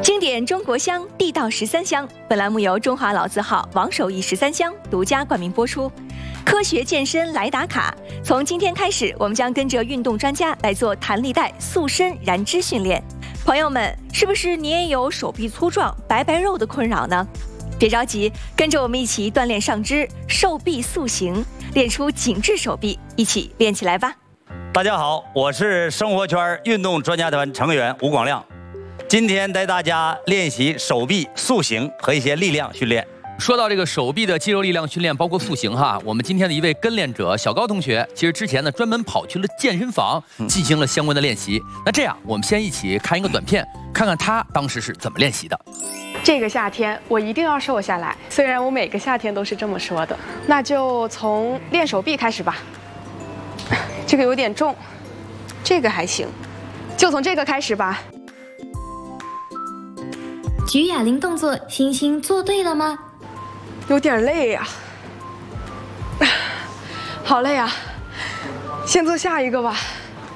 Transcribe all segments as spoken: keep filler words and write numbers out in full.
经典中国香，地道十三香。本栏目由中华老字号王守义十三香独家冠名播出。科学健身来打卡，从今天开始，我们将跟着运动专家来做弹力带塑身燃脂训练。朋友们，是不是你也有手臂粗壮、白白肉的困扰呢？别着急，跟着我们一起锻炼上肢，瘦臂塑形，练出紧致手臂，一起练起来吧！ 大家好，我是生活圈运动专家团成员吴广亮。今天带大家练习手臂塑形和一些力量训练。 说到这个手臂的肌肉力量训练，包括塑形哈，我们今天的一位跟练者小高同学，其实之前呢专门跑去了健身房进行了相关的练习。那这样，我们先一起看一个短片，看看他当时是怎么练习的。 这个夏天我一定要瘦下来，虽然我每个夏天都是这么说的。那就从练手臂开始吧。这个有点重，这个还行，就从这个开始吧。 举哑铃动作，星星做对了吗？ 有点累呀、啊，好累啊！先做下一个吧。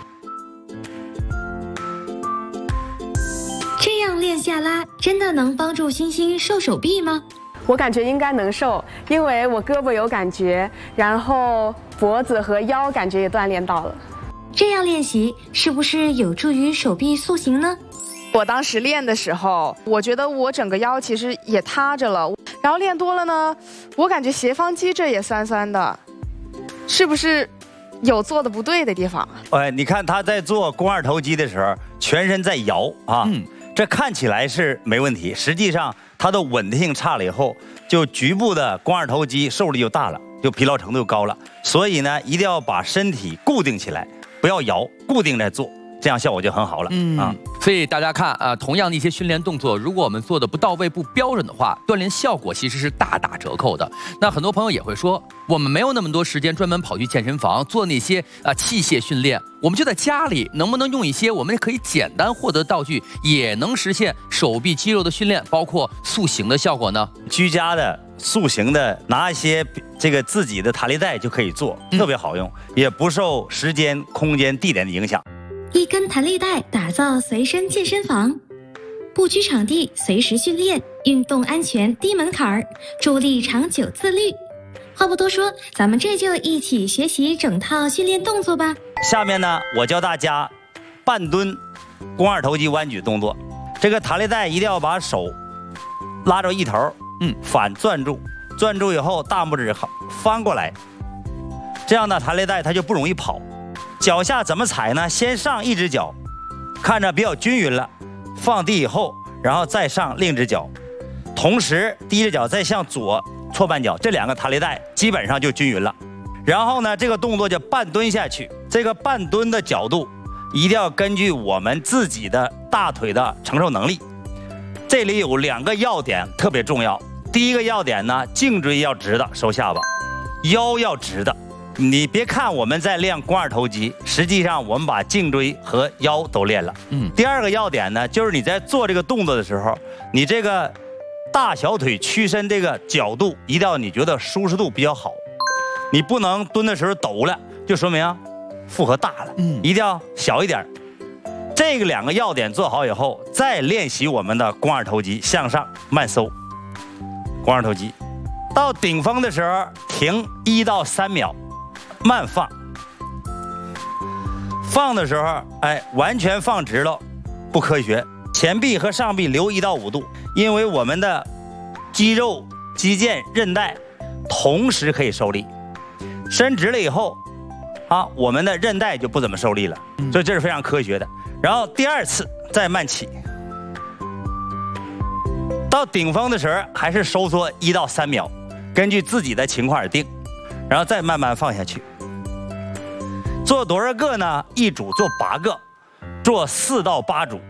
这样练下拉，真的能帮助星星瘦手臂吗？ 我感觉应该能瘦，因为我胳膊有感觉，然后脖子和腰感觉也锻炼到了。 这样练习是不是有助于手臂塑形呢？ 我当时练的时候，我觉得我整个腰其实也塌着了，然后练多了呢，我感觉斜方肌这也酸酸的，是不是有做的不对的地方？ 哎，你看他在做肱二头肌的时候，全身在摇啊，嗯，这看起来是没问题，实际上它的稳定性差了以后，就局部的肱二头肌受力就大了，就疲劳程度就高了。所以呢，一定要把身体固定起来，不要摇，固定在做。这样效果就很好了，嗯啊， 所以大家看啊，同样的一些训练动作，如果我们做的不到位、不标准的话，锻炼效果其实是大打折扣的。那很多朋友也会说，我们没有那么多时间专门跑去健身房做那些啊器械训练，我们就在家里，能不能用一些我们可以简单获得道具，也能实现手臂肌肉的训练，包括塑形的效果呢？ 居家的塑形的，拿一些这个自己的弹力带就可以做，特别好用，嗯、也不受时间、空间、地点的影响。 一根弹力带打造随身健身房，不拘场地，随时训练，运动安全低门槛，助力长久自律。话不多说，咱们这就一起学习整套训练动作吧。 下面呢，我教大家半蹲肱二头肌弯举动作。这个弹力带一定要把手拉着一头，嗯，反攥住，攥住以后大拇指翻过来，这样呢，弹力带它就不容易跑。脚下怎么踩呢？先上一只脚，看着比较均匀了，放地以后，然后再上另一只脚，同时第一只脚再向左错半脚，这两个弹力带基本上就均匀了。然后呢，这个动作就半蹲下去，这个半蹲的角度一定要根据我们自己的大腿的承受能力。这里有两个要点特别重要。第一个要点呢，颈椎要直的收下巴，腰要直的。你别看我们在练肱二头肌，实际上我们把颈椎和腰都练了。嗯。第二个要点呢，就是你在做这个动作的时候，你这个大小腿屈伸这个角度，一定要你觉得舒适度比较好。你不能蹲的时候抖了，就说明负荷大了。嗯。一定要小一点。这个两个要点做好以后，再练习我们的肱二头肌，向上慢收，肱二头肌，到顶峰的时候停一到三秒。慢放，放的时候，哎，完全放直了，不科学。前臂和上臂留一到五度，因为我们的肌肉、肌腱、韧带同时可以受力。伸直了以后，啊，我们的韧带就不怎么受力了，所以这是非常科学的。然后第二次再慢起，到顶峰的时候还是收缩一到三秒，根据自己的情况而定。然后再慢慢放下去。做多少个呢？一组做八个，做四到八组。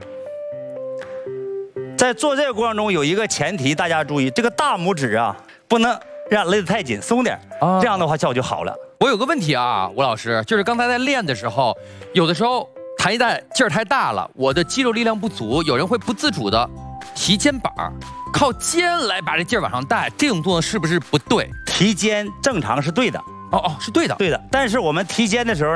在做这个过程中有一个前提，大家注意，这个大拇指啊不能让勒得太紧，松点，这样的话效果就好了。 我有个问题啊，吴老师，就是刚才在练的时候，有的时候弹力带劲儿太大了，我的肌肉力量不足，有人会不自主的提肩膀，靠肩来把这劲儿往上带，这种动作是不是不对？ 提肩正常是对的， 哦哦，是对的， 对的。但是我们提肩的时候，